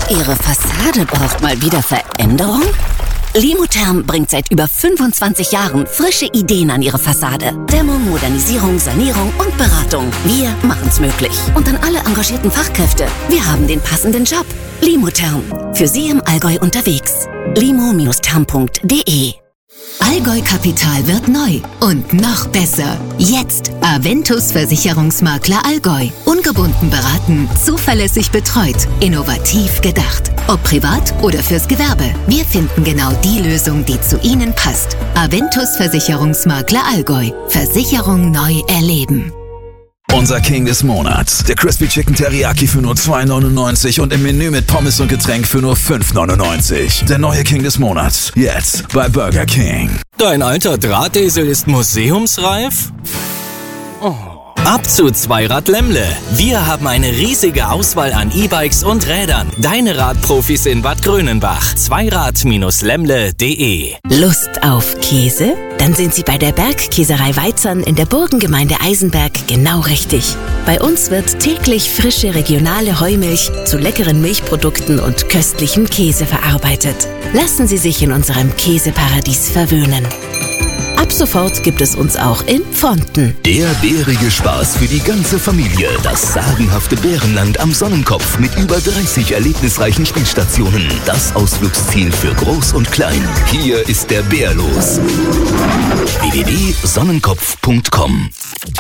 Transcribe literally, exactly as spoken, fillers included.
Ihre Fassade braucht mal wieder Veränderung? Limotherm bringt seit über fünfundzwanzig Jahren frische Ideen an Ihre Fassade. Dämmung, Modernisierung, Sanierung und Beratung. Wir machen's möglich. Und an alle engagierten Fachkräfte, wir haben den passenden Job. Limotherm. Für Sie im Allgäu unterwegs. limo Therm punkt de. Allgäu Kapital wird neu und noch besser. Jetzt Aventus Versicherungsmakler Allgäu. Ungebunden beraten, zuverlässig betreut, innovativ gedacht. Ob privat oder fürs Gewerbe. Wir finden genau die Lösung, die zu Ihnen passt. Aventus Versicherungsmakler Allgäu. Versicherung neu erleben. Unser King des Monats. Der Crispy Chicken Teriyaki für nur zwei neunundneunzig und im Menü mit Pommes und Getränk für nur fünf neunundneunzig. Der neue King des Monats. Jetzt bei Burger King. Dein alter Drahtesel ist museumsreif? Oh. Ab zu Zweirad Lemmle. Wir haben eine riesige Auswahl an E-Bikes und Rädern. Deine Radprofis in Bad Grönenbach. Zweirad Lemmle punkt de. Lust auf Käse? Dann sind Sie bei der Bergkäserei Weizern in der Burgengemeinde Eisenberg genau richtig. Bei uns wird täglich frische regionale Heumilch zu leckeren Milchprodukten und köstlichem Käse verarbeitet. Lassen Sie sich in unserem Käseparadies verwöhnen. Ab sofort gibt es uns auch in Pfonten. Der bärige Spaß für die ganze Familie. Das sagenhafte Bärenland am Sonnenkopf mit über dreißig erlebnisreichen Spielstationen. Das Ausflugsziel für Groß und Klein. Hier ist der Bär los. w w w punkt sonnenkopf punkt com